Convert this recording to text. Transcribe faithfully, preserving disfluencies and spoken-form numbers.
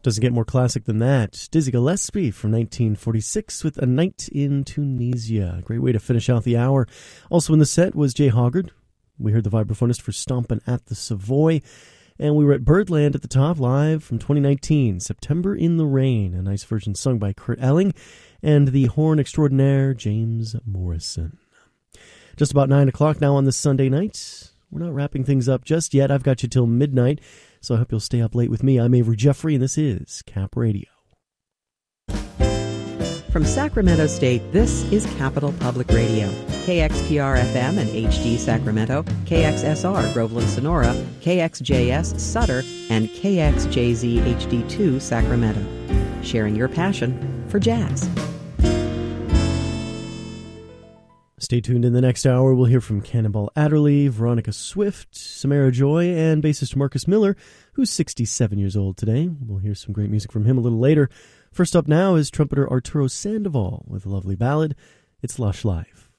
Doesn't get more classic than that. Dizzy Gillespie from nineteen forty-six with A Night in Tunisia. Great way to finish out the hour. Also in the set was Jay Hoggard. We heard the vibraphonist for Stompin' at the Savoy. And we were at Birdland at the top, live from twenty nineteen, September in the Rain, a nice version sung by Kurt Elling, and the horn extraordinaire, James Morrison. Just about nine o'clock now on this Sunday night. We're not wrapping things up just yet. I've got you till midnight, so I hope you'll stay up late with me. I'm Avery Jeffrey, and this is Cap Radio. From Sacramento State, this is Capital Public Radio. K X P R F M and H D Sacramento, K X S R Groveland Sonora, K X J S Sutter, and K X J Z H D two Sacramento. Sharing your passion for jazz. Stay tuned in the next hour. We'll hear from Cannonball Adderley, Veronica Swift, Samara Joy, and bassist Marcus Miller, who's sixty-seven years old today. We'll hear some great music from him a little later. First up now is trumpeter Arturo Sandoval with a lovely ballad, It's Lush Life.